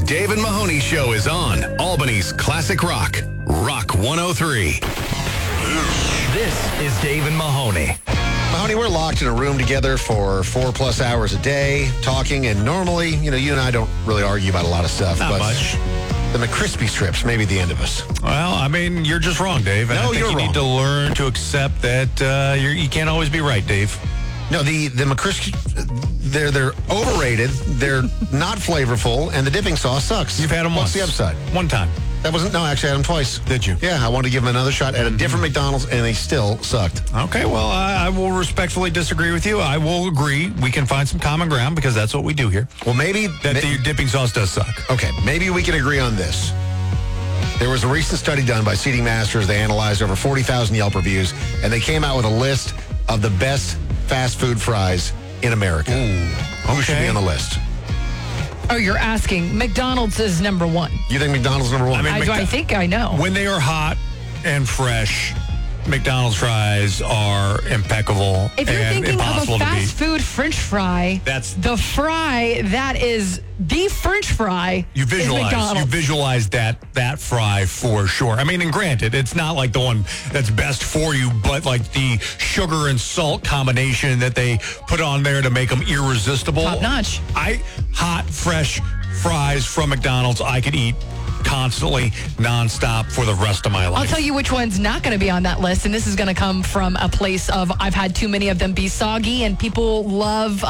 Dave and Mahoney Show is on Albany's Classic Rock, Rock 103. This is Dave and Mahoney. Mahoney, we're locked in a room together for 4+ hours a day talking, and normally, you and I don't really argue about a lot of stuff. Not but much. The McCrispy strips may be the end of us. Well, I mean, you're just wrong, Dave. And No, I think you're you wrong. need to learn to accept that you can't always be right, Dave. No, the McCrispy, they're overrated. They're not flavorful, and the dipping sauce sucks. You've had them What's once. the upside? One time. That wasn't. No, actually, I had them twice. Did you? Yeah, I wanted to give them another shot at a different McDonald's, and they still sucked. Okay, well, I will respectfully disagree with you. I will agree we can find some common ground because that's what we do here. Well, maybe The dipping sauce does suck. Okay, maybe we can agree on this. There was a recent study done by Seating Masters. They analyzed over 40,000 Yelp reviews, and they came out with a list of the best fast food fries in America. Who should be on the list? Oh, you're asking. McDonald's is number one. You think McDonald's number one? I think I know. When they are hot and fresh, McDonald's fries are impeccable If you're and thinking of a impossible to beat. fast food French fry, That's- the fry that is the French fry. You is McDonald's. visualize that fry for sure. I mean, and granted, it's not like the one that's best for you, but like the sugar and salt combination that they put on there to make them irresistible. Top notch. Hot, fresh fries from McDonald's, I could eat constantly, nonstop for the rest of my life. I'll tell you which one's not going to be on that list, and this is going to come from a place of I've had too many of them be soggy, and people love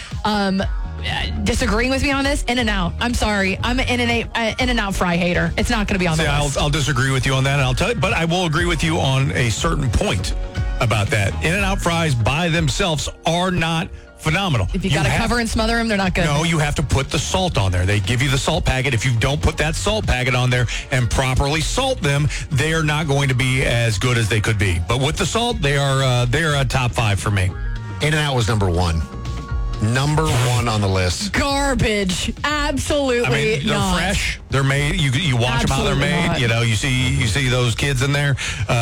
disagreeing with me on this. In-N-Out. I'm sorry. I'm an In-N-Out fry hater. It's not going to be on the list. I'll disagree with you on that, and I'll tell you, but I will agree with you on a certain point about that. In-N-Out fries by themselves are not phenomenal. If you got to cover and smother them, they're not good. No, you have to put the salt on there. They give you the salt packet. If you don't put that salt packet on there and properly salt them, they are not going to be as good as they could be. But with the salt, they're a top 5 for me. In-N-Out was number one. Number one on the list. Garbage. Absolutely I mean, they're not. fresh. They're made. You watch them how they're Absolutely made. not. You see those kids in there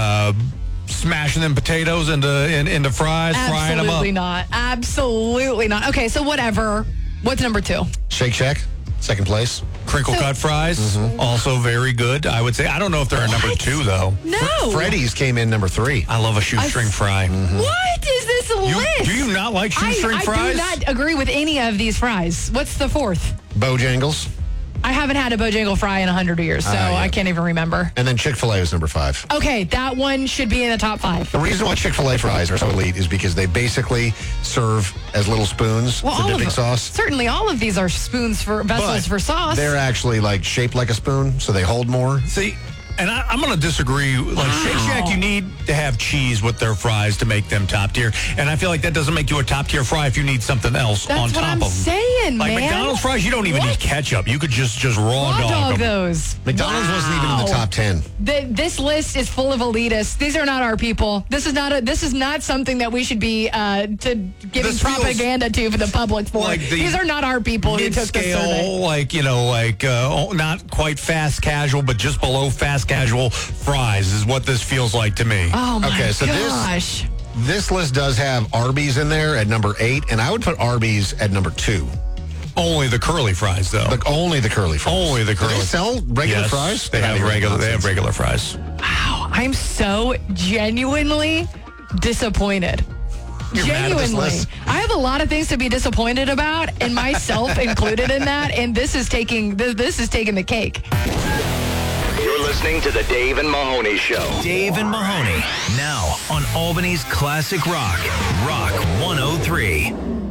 smashing them potatoes into fries, frying them up. Absolutely not. Absolutely not. Okay, so whatever. What's number 2? Shake Shack, second place. Crinkle cut fries, also very good. I would say. I don't know if they're a number 2 though. No. Freddy's came in number 3. I love a shoestring fry. What is this list? Do you not like shoestring fries? I do not agree with any of these fries. What's the 4th? Bojangles. I haven't had a Bojangle fry in 100 years, so yeah. I can't even remember. And then Chick-fil-A was number 5. Okay, that one should be in the top 5. The reason why Chick-fil-A fries are so elite is because they basically serve as little spoons Well, for all dipping of sauce. Certainly, all of these are spoons for vessels But for sauce. they're actually like shaped like a spoon, so they hold more. See, and I'm going to disagree. Like Shake Shack, you need to have cheese with their fries to make them top tier. And I feel like that doesn't make you a top tier fry if you need something else That's on what top I'm of them. saying, Like man. McDonald's fries, you don't even need ketchup. You could just raw dog them. those. McDonald's wasn't even in the top 10. This list is full of elitists. These are not our people. This is not something that we should be giving This feels propaganda to for the public for. like the These are not our people who took the survey. Mid-scale, not quite fast casual, but just below fast casual fries is what this feels like to me. Oh my Okay, so gosh. This list does have Arby's in there at number 8, and I would put Arby's at number 2. Only the curly fries, though. But only the curly fries. Only the Do curly. they sell regular Yes, fries? They have regular fries. Wow, I'm so genuinely disappointed. You're mad at this Genuinely. list? I have a lot of things to be disappointed about, and myself included in that, and this is taking the cake. You're listening to the Dave and Mahoney Show. Dave and Mahoney, now on Albany's Classic Rock, Rock 103.